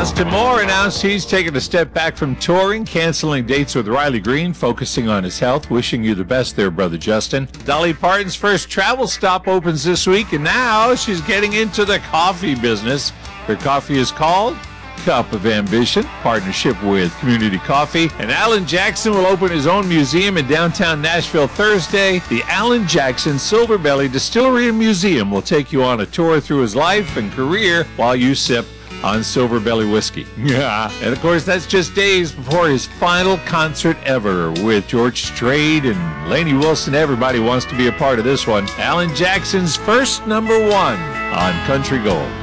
Justin Moore announced he's taken a step back from touring, canceling dates with Riley Green, focusing on his health. Wishing you the best there, Brother Justin. Dolly Parton's first travel stop opens this week, and now she's getting into the coffee business. Her coffee is called Cup of Ambition, partnership with Community Coffee. And Alan Jackson will open his own museum in downtown Nashville Thursday. The Alan Jackson Silver Belly Distillery and Museum will take you on a tour through his life and career while you sip on Silver Belly whiskey. Yeah. And of course, that's just days before his final concert ever with George Strait and Lainey Wilson. Everybody wants to be a part of this one. Alan Jackson's first number one on Country Gold.